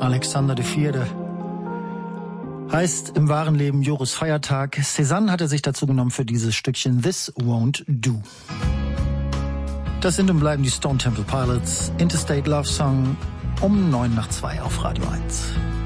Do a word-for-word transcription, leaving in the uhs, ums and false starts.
Alexander der Vierte. Heißt im wahren Leben Joris Feiertag. Cézanne hat er sich dazu genommen für dieses Stückchen This Won't Do. Das sind und bleiben die Stone Temple Pilots, Interstate Love Song, um neun nach zwei auf Radio eins.